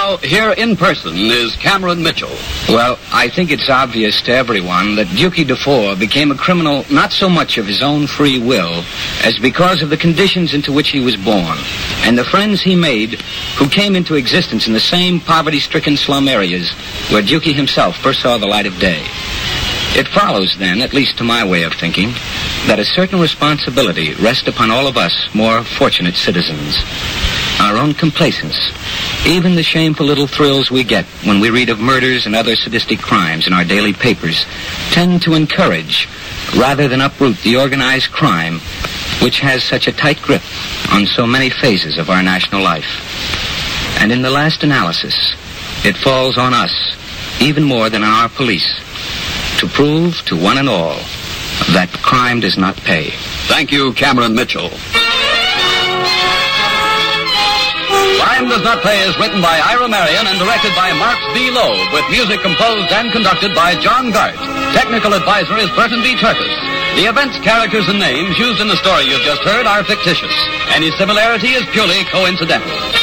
Now, here in person is Cameron Mitchell. Well, I think it's obvious to everyone that Dukey Dufour became a criminal not so much of his own free will as because of the conditions into which he was born and the friends he made who came into existence in the same poverty-stricken slum areas where Dukey himself first saw the light of day. It follows, then, at least to my way of thinking, that a certain responsibility rests upon all of us more fortunate citizens. Our own complacence, even the shameful little thrills we get when we read of murders and other sadistic crimes in our daily papers, tend to encourage, rather than uproot, the organized crime which has such a tight grip on so many phases of our national life. And in the last analysis, it falls on us, even more than on our police, to prove to one and all that crime does not pay. Thank you, Cameron Mitchell. Crime Does Not Pay is written by Ira Marion and directed by Marks B. Loeb, with music composed and conducted by John Gart. Technical advisor is Burton B. Turtis. The events, characters, and names used in the story you've just heard are fictitious. Any similarity is purely coincidental.